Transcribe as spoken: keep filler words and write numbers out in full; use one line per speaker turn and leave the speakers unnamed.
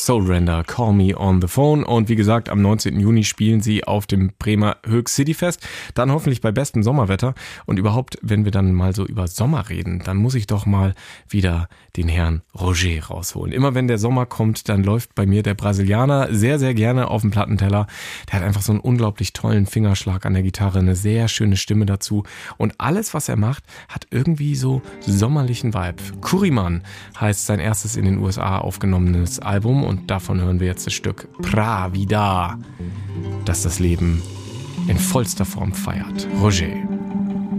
Soulrender, Call Me on the Phone. Und wie gesagt, am neunzehnten Juni spielen sie auf dem Bremer Höchst City Fest. Dann hoffentlich bei bestem Sommerwetter. Und überhaupt, wenn wir dann mal so über Sommer reden, dann muss ich doch mal wieder den Herrn Roger rausholen. Immer wenn der Sommer kommt, dann läuft bei mir der Brasilianer sehr, sehr gerne auf dem Plattenteller. Der hat einfach so einen unglaublich tollen Fingerschlag an der Gitarre, eine sehr schöne Stimme dazu. Und alles, was er macht, hat irgendwie so sommerlichen Vibe. Kuriman heißt sein erstes in den U S A aufgenommenes Album und davon hören wir jetzt das Stück Pra Vida, das das Leben in vollster Form feiert. Roger.